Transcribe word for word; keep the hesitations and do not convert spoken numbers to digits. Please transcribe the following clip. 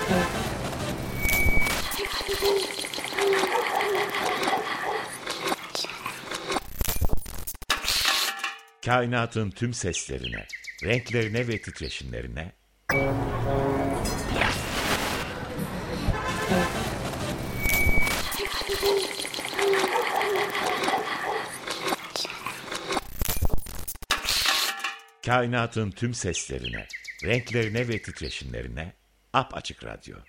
Kainatın tüm seslerine, renklerine ve titreşimlerine Kainatın tüm seslerine, renklerine ve titreşimlerine Apaçık Radyo.